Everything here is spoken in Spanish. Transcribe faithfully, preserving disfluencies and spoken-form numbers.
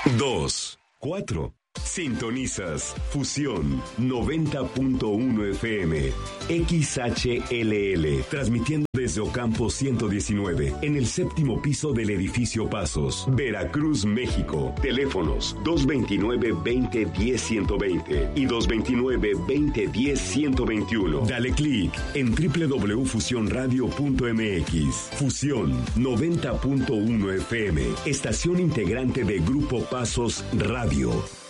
dos, cuatro. Sintonizas Fusión noventa punto uno F M, X H L L, transmitiendo desde Ocampo ciento diecinueve, en el séptimo piso del edificio Pasos, Veracruz, México. Teléfonos dos veintinueve, veinte, diez, ciento veinte y dos veintinueve, veinte, diez, ciento veintiuno. Dale clic en doble u doble u doble u punto fusión radio punto m x. Fusión noventa punto uno F M, estación integrante de Grupo Pasos Radio.